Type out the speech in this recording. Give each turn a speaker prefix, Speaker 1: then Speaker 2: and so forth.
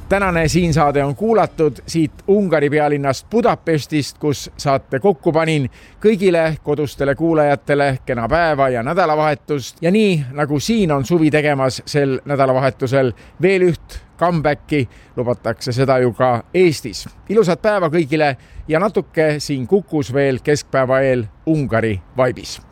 Speaker 1: Tänane siin saade on kuulatud siit Ungari pealinnast Budapestist, kus saate kokku panin kõigile kodustele kuulajatele kena päeva ja nädalavahetust. Ja nii nagu siin on suvi tegemas sel nädalavahetusel veel üht comebacki, lubatakse seda ju ka Eestis. Ilusat päeva kõigile ja natuke siin Kukus veel keskpäeva eel Ungari vaibis.